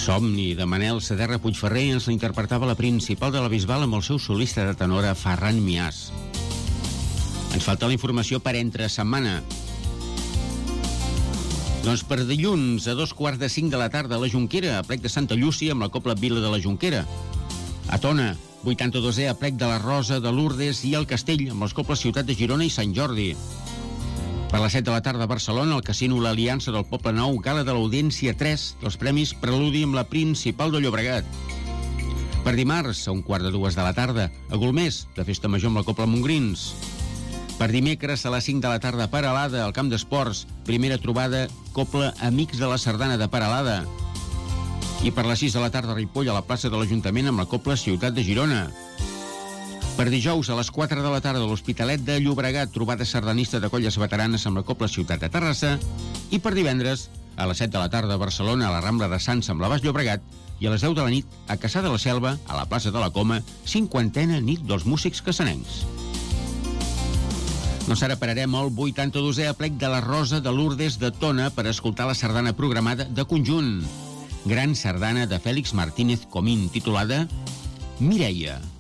Somni, de Manel Saderra Puigferrer, ens l'interpretava la Principal de la Bisbal amb el seu solista de tenora Ferran Miàs. Ens falta la informació per entre setmana. Doncs per dilluns, a 2:45 de la tarda, a la Jonquera, a plec de Santa Llúcia, amb la Cobla Vila de la Jonquera. A Tona, 82è, a plec de la Rosa de Lourdes i al Castell, amb les cobles Ciutat de Girona i Sant Jordi. Per les 7 de la tarda a Barcelona, al Casino l'Aliança del Poble Nou, gala de l'Audiència 3 dels Premis Preludi amb la Principal de Llobregat. Per dimarts, a 1:15 de la tarda, a Golmés, de Festa Major amb la Cobla Montgrins. Per dimecres, a les 5 de la tarda, a Peralada, al Camp d'Esports, primera trobada, Cobla Amics de la Sardana de Peralada. I per les 6 de la tarda, a Ripoll, a la plaça de l'Ajuntament, amb la Cobla Ciutat de Girona. Per dijous, a les 4 de la tarda, a l'Hospitalet de Llobregat, trobada sardanista de colles veteranes amb la Cobla Ciutat de Terrassa. I per divendres, a les 7 de la tarda, a Barcelona, a la Rambla de Sants amb la Baix Llobregat. I a les 10 de la nit, a Caçà de la Selva, a la plaça de la Coma, 50a nit dels músics cassanencs. Doncs ara pararem al 82è aplec de la Rosa de Lourdes de Tona per escoltar la sardana programada de conjunt. Gran sardana de Fèlix Martínez Comín, titulada Mireia.